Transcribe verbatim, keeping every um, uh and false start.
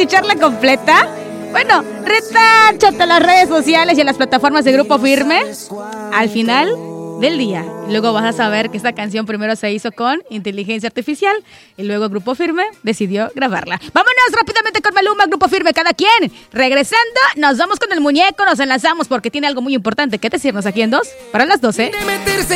escucharla completa? Bueno, retáchate a las redes sociales y en las plataformas de Grupo Firme al final del día. Luego vas a saber que esta canción primero se hizo con inteligencia artificial y luego Grupo Firme decidió grabarla. Vámonos rápidamente con Maluma, Grupo Firme, cada quien. Regresando, nos vamos con el muñeco, nos enlazamos porque tiene algo muy importante que decirnos aquí en dos para las doce.